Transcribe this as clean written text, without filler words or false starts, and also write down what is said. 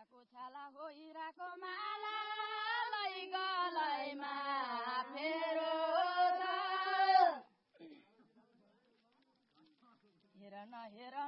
उछाला होइराको माला लै गलैमा फेरो हेर न